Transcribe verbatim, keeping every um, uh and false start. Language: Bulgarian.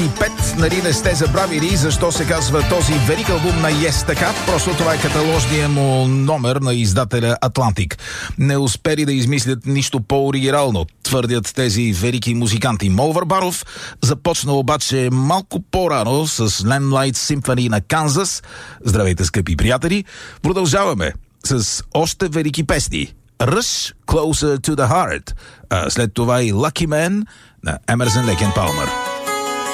пет, нали не сте забравили защо се казва този велик албум на Yes така? Просто това е каталожния му номер на издателя Атлантик. Не успели да измислят нищо по-оригинално, твърдят тези велики музиканти. Мол Върбанов започна обаче малко по-рано с Lamplight Symphony на Канзас. Здравейте, скъпи приятели! Продължаваме с още велики песни. Rush, Closer to the Heart, а след това и Lucky Man на Емерсън Лейк енд Палмър.